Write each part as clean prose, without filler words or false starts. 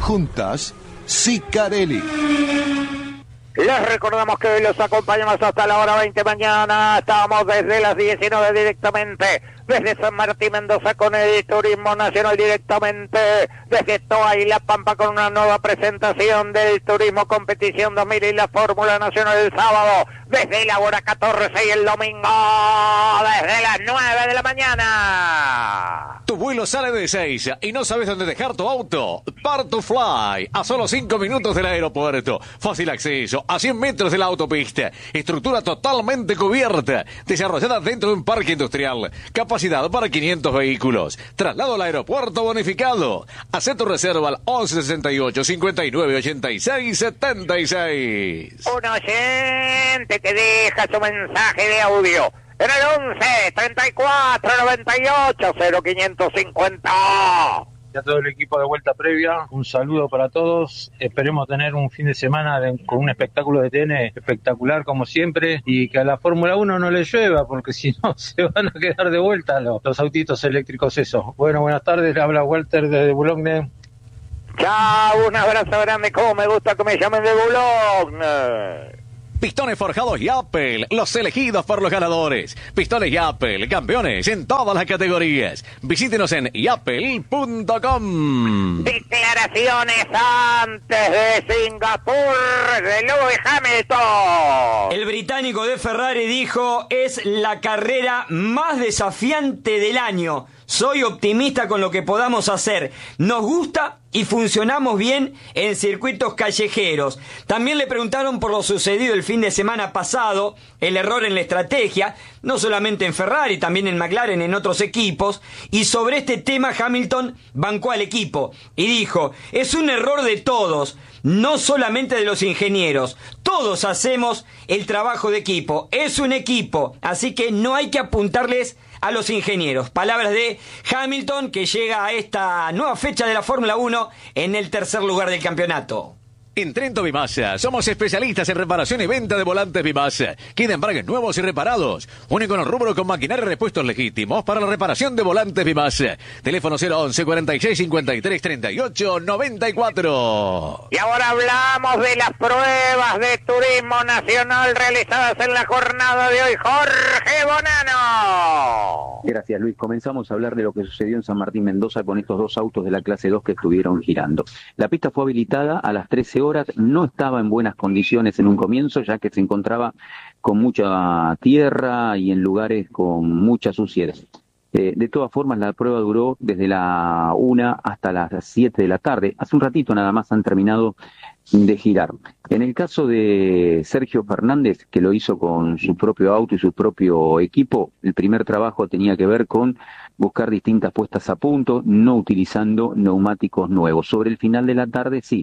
Juntas, Sicarelli. Les recordamos que hoy los acompañamos hasta la hora 20 mañana. Estamos desde las 19 directamente desde San Martín Mendoza con el Turismo Nacional directamente desde Toa y La Pampa con una nueva presentación del Turismo Competición 2000 y la Fórmula Nacional el sábado desde la hora 14 y el domingo desde las 9 de la mañana. Tu vuelo sale de 6 y no sabes dónde dejar tu auto. Part2Fly, a solo 5 minutos del aeropuerto. Fácil acceso, a 100 metros de la autopista. Estructura totalmente cubierta, desarrollada dentro de un parque industrial. Capacidad para 500 vehículos. Traslado al aeropuerto bonificado. Haz tu reserva al 1168 59 86 76. Un oyente que deja su mensaje de audio en el 11 34 98 0550. Y a todo el equipo de Vuelta Previa, un saludo para todos. Esperemos tener un fin de semana con un espectáculo de TN espectacular como siempre y que a la Fórmula 1 no le llueva porque si no se van a quedar de vuelta los autitos eléctricos esos. Bueno, buenas tardes, le habla Walter desde Boulogne. Chao, un abrazo grande, como me gusta que me llamen de Boulogne. Pistones forjados Yapel, los elegidos por los ganadores. Pistones Yapel, campeones en todas las categorías. Visítenos en yapel.com. Declaraciones antes de Singapur de Lewis Hamilton. El británico de Ferrari dijo: es la carrera más desafiante del año. Soy optimista con lo que podamos hacer. Nos gusta y funcionamos bien en circuitos callejeros. También le preguntaron por lo sucedido el fin de semana pasado, el error en la estrategia, no solamente en Ferrari, también en McLaren, en otros equipos. Y sobre este tema Hamilton bancó al equipo y dijo: es un error de todos, no solamente de los ingenieros. Todos hacemos el trabajo de equipo. Es un equipo, así que no hay que apuntarles a los ingenieros. Palabras de Hamilton, que llega a esta nueva fecha de la Fórmula 1 en el tercer lugar del campeonato. En Trento Bimasa, somos especialistas en reparación y venta de volantes Bimasa. Queda embragues nuevos y reparados. Único en el rubro con maquinaria y repuestos legítimos para la reparación de volantes Bimasa. Teléfono 011 46 53 38 94. Y ahora hablamos de las pruebas de turismo nacional realizadas en la jornada de hoy. Jorge Bonano. Gracias, Luis. Comenzamos a hablar de lo que sucedió en San Martín Mendoza con estos dos autos de la clase 2 que estuvieron girando. La pista fue habilitada a las 13 horas, no estaba en buenas condiciones en un comienzo, ya que se encontraba con mucha tierra y en lugares con mucha suciedad. De todas formas, la prueba duró desde la 1 hasta las 7 de la tarde. Hace un ratito nada más han terminado de girar. En el caso de Sergio Fernández, que lo hizo con su propio auto y su propio equipo, el primer trabajo tenía que ver con buscar distintas puestas a punto, no utilizando neumáticos nuevos. Sobre el final de la tarde, sí,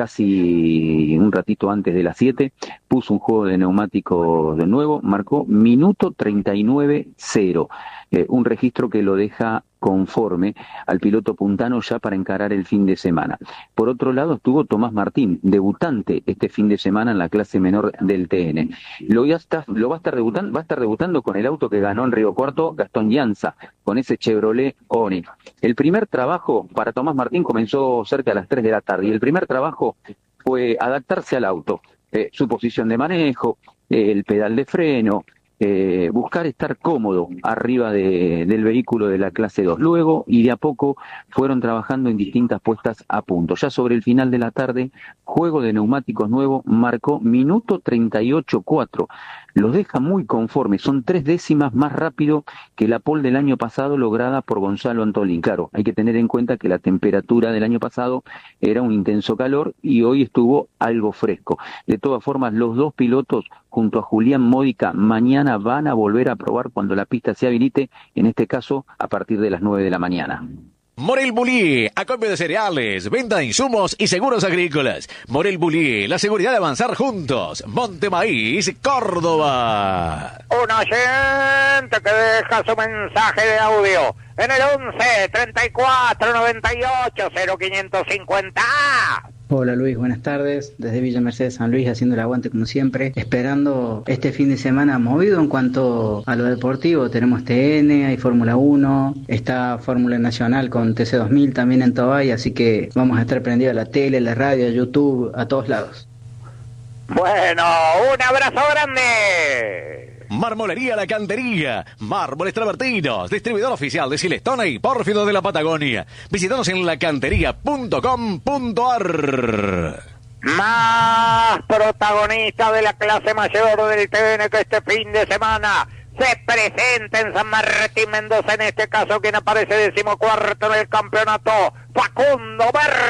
casi un ratito antes de las 7, puso un juego de neumáticos de nuevo, marcó minuto 39.0, un registro que lo deja conforme al piloto puntano ya para encarar el fin de semana. Por otro lado estuvo Tomás Martín, debutante este fin de semana en la clase menor del TN. Va a estar debutando con el auto que ganó en Río Cuarto Gastón Llanza, con ese Chevrolet Onix. El primer trabajo para Tomás Martín comenzó cerca de las 3 de la tarde y el primer trabajo fue adaptarse al auto, su posición de manejo, el pedal de freno, buscar estar cómodo arriba del vehículo de la clase 2. Luego, y de a poco, fueron trabajando en distintas puestas a punto. Ya sobre el final de la tarde, juego de neumáticos nuevo, marcó minuto 38.4. Los deja muy conformes, son 3 décimas más rápido que la pole del año pasado lograda por Gonzalo Antolín. Claro, hay que tener en cuenta que la temperatura del año pasado era un intenso calor y hoy estuvo algo fresco. De todas formas, los dos pilotos, junto a Julián Módica, mañana van a volver a probar cuando la pista se habilite, en este caso a partir de las 9 de la mañana. Morel Bullier, acopio de cereales, venta de insumos y seguros agrícolas. Morel Bullier, la seguridad de avanzar juntos. Monte Maíz, Córdoba. Un oyente que deja su mensaje de audio en el 11 34 98 0550. Hola Luis, buenas tardes. Desde Villa Mercedes San Luis haciendo el aguante como siempre, esperando este fin de semana movido en cuanto a lo deportivo. Tenemos TN, hay Fórmula 1, está Fórmula Nacional con TC2000 también en Toay, así que vamos a estar prendidos a la tele, la radio, YouTube, a todos lados. Bueno, un abrazo grande. Marmolería La Cantería, Mármoles Travertinos, distribuidor oficial de Silestona y Pórfido de la Patagonia. Visítanos en lacantería.com.ar. Más protagonista de la clase mayor del TN que este fin de semana se presenta en San Martín Mendoza, en este caso quien aparece 14º en el campeonato, Facundo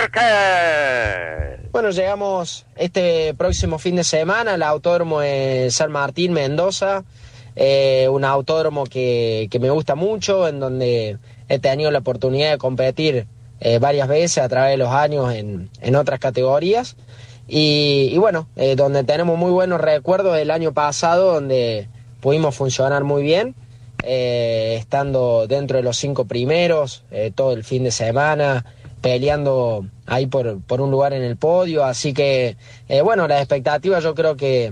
Márquez. Bueno, llegamos este próximo fin de semana al autódromo de San Martín Mendoza, un autódromo que me gusta mucho, en donde he tenido la oportunidad de competir varias veces a través de los años en otras categorías, y bueno, donde tenemos muy buenos recuerdos del año pasado, donde pudimos funcionar muy bien, estando dentro de los 5 primeros todo el fin de semana, peleando ahí por un lugar en el podio. Así que bueno, las expectativas yo creo que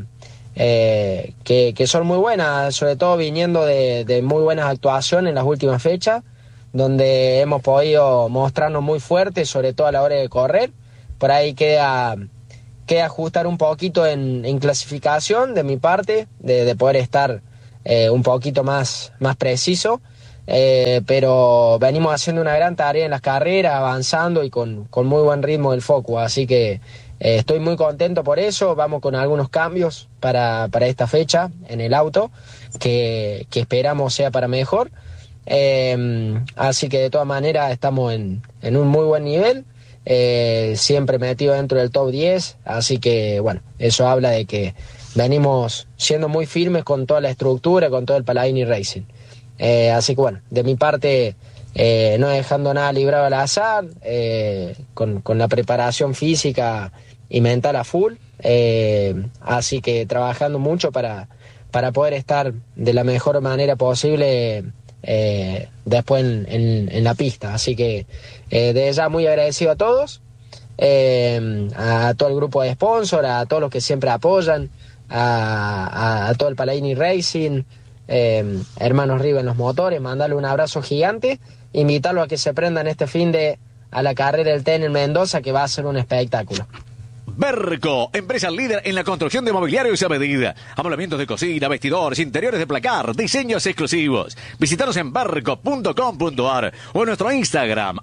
son muy buenas, sobre todo viniendo de muy buenas actuaciones en las últimas fechas, donde hemos podido mostrarnos muy fuertes, sobre todo a la hora de correr. Por ahí queda ajustar un poquito en clasificación de mi parte, de poder estar un poquito más preciso, pero venimos haciendo una gran tarea en las carreras, avanzando y con muy buen ritmo del Focus, así que estoy muy contento por eso. Vamos con algunos cambios para esta fecha en el auto, que esperamos sea para mejor, así que de todas maneras estamos en un muy buen nivel, siempre metido dentro del top 10, así que bueno, eso habla de que venimos siendo muy firmes con toda la estructura, con todo el Palladini Racing, así que bueno, de mi parte no dejando nada librado al azar, con la preparación física y mental a full, así que trabajando mucho para poder estar de la mejor manera posible después en la pista. Así que desde ya muy agradecido a todos, a todo el grupo de sponsors, a todos los que siempre apoyan, a todo el Palladini Racing, hermanos Riva en los motores, mandarle un abrazo gigante, invitarlo a que se prendan este fin de a la carrera del TN en Mendoza, que va a ser un espectáculo. Berco, empresa líder en la construcción de mobiliarios a medida. Amoblamientos de cocina, vestidores, interiores de placar, diseños exclusivos. Visítanos en berco.com.ar o en nuestro Instagram,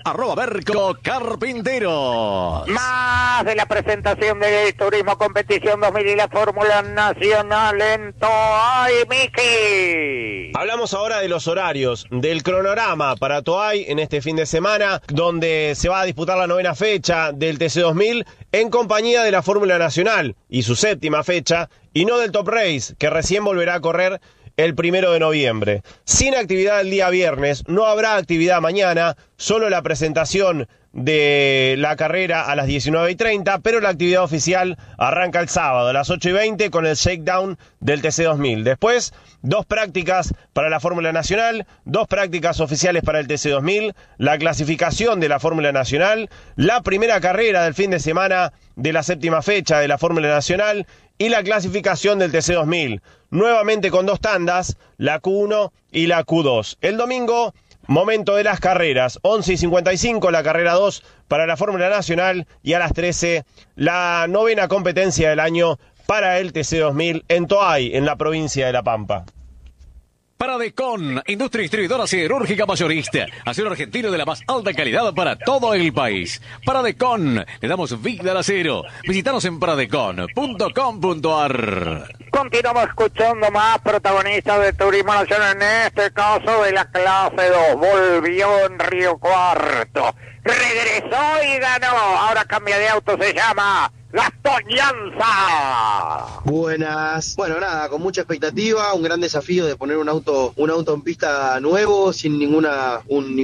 @bercocarpinteros. Más de la presentación del Turismo Competición 2000 y la Fórmula Nacional en Toay, Miki. Hablamos ahora de los horarios, del cronograma para Toay en este fin de semana, donde se va a disputar la 9ª fecha del TC2000 en compañía de la Fórmula Nacional y su 7ª fecha, y no del Top Race, que recién volverá a correr el 1 de noviembre. Sin actividad el día viernes, no habrá actividad mañana, solo la presentación de la carrera a las 19:30, pero la actividad oficial arranca el sábado a las 8:20 con el shakedown del TC2000. Después, 2 prácticas para la Fórmula Nacional, 2 prácticas oficiales para el TC2000, la clasificación de la Fórmula Nacional, la primera carrera del fin de semana de la 7ª fecha de la Fórmula Nacional y la clasificación del TC2000. Nuevamente con 2 tandas, la Q1 y la Q2. El domingo, momento de las carreras, 11:55 la carrera 2 para la Fórmula Nacional y a las 13 la 9ª competencia del año para el TC2000 en Toay, en la provincia de La Pampa. Paradecon, industria distribuidora siderúrgica mayorista. Acero argentino de la más alta calidad para todo el país. Paradecon, le damos vida al acero. Visítanos en paradecon.com.ar. Continuamos escuchando más protagonistas de Turismo Nacional, en este caso de la clase 2. Volvió en Río Cuarto. Regresó y ganó. Ahora cambia de auto, se llama Gastón Llanza. Buenas. Bueno, nada, con mucha expectativa, un gran desafío de poner un auto en pista nuevo, sin ninguna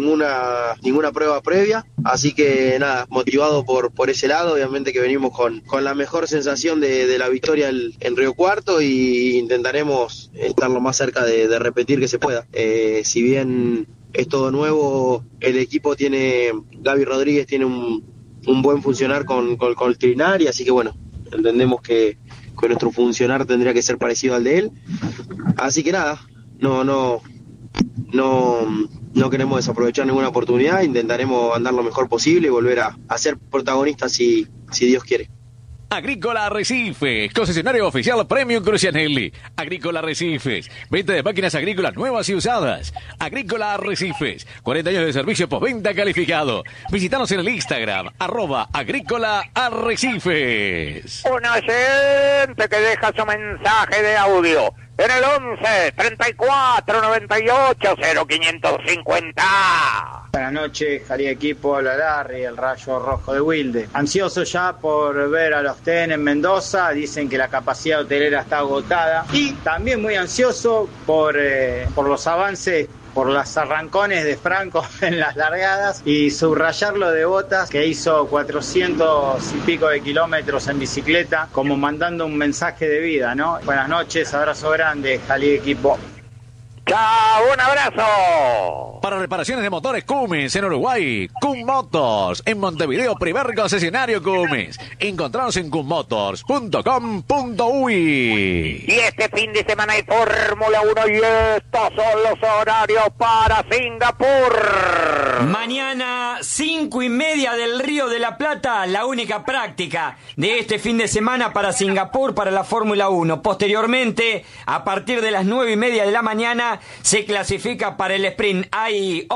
prueba previa. Así que nada, motivado por ese lado, obviamente que venimos con la mejor sensación de la victoria en Río Cuarto, y intentaremos estar lo más cerca de repetir que se pueda. Si bien es todo nuevo, el equipo Gaby Rodríguez tiene un un buen funcionar con el Trinari, así que bueno, entendemos que nuestro funcionar tendría que ser parecido al de él. Así que nada, no queremos desaprovechar ninguna oportunidad, intentaremos andar lo mejor posible y volver a ser protagonistas si Dios quiere. Agrícola Arrecifes, concesionario oficial Premium Crucianelli. Agrícola Arrecifes, venta de máquinas agrícolas nuevas y usadas. Agrícola Arrecifes, 40 años de servicio postventa calificado. Visítanos en el Instagram, @Agrícola Arrecifes. Un oyente que deja su mensaje de audio en el 11 34 98 0550. Buenas noches, Jari Equipo, habla Larry, el Rayo Rojo de Wilde. Ansioso ya por ver a los TN en Mendoza, dicen que la capacidad hotelera está agotada. Y también muy ansioso por los avances, por las arrancones de Franco en las largadas y subrayarlo de Botas, que hizo 400 y pico de kilómetros en bicicleta, como mandando un mensaje de vida, ¿no? Buenas noches, abrazo grande, Jali Equipo. ¡Chao! ¡Un abrazo! Para reparaciones de motores Cummins en Uruguay, Cum Motors. En Montevideo, primer concesionario Cummins. Encontranos en cummotors.com.uy. Y este fin de semana hay Fórmula 1 y estos son los horarios para Singapur. Mañana, 5:30 del Río de la Plata, la única práctica de este fin de semana para Singapur, para la Fórmula 1. Posteriormente, a partir de las 9:30 de la mañana, se clasifica para el sprint. Hay